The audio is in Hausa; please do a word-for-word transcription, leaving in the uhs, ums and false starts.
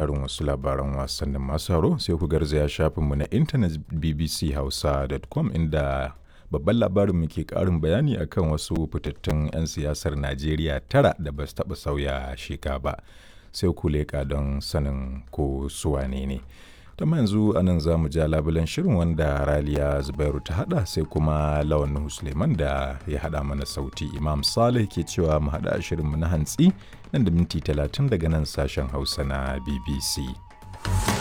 ƙarin wasu labaran wasannin masu haro sai ku garzaya shafinmu na intanet b b c hausa dot com inda babban labarin muke ƙarin bayani akan wasu fitattun 'yan siyasar Najeriya tara da ba su taɓa sauya sheka ba. Sai ku leƙa don sanin ko su wane ne. Ta yanzu a nan za mu ja labulen shirin wanda Raliya Zubairu ta haɗa sai kuma Lawan Nuhu Suleiman da ya haɗa mana sauti. Imam Saleh ke cewa mu haɗa shirinmu na hantsi nan da minti talatin daga nan sashen Hausa na B B C.